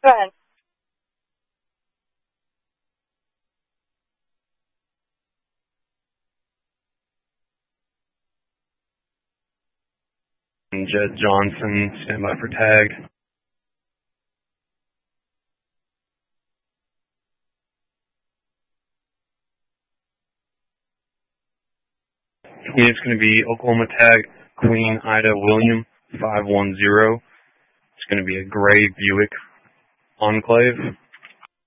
Go ahead. Jed Johnson, stand by for tag. It's going to be Oklahoma tag Queen Ida William 510. It's going to be a gray Buick Enclave.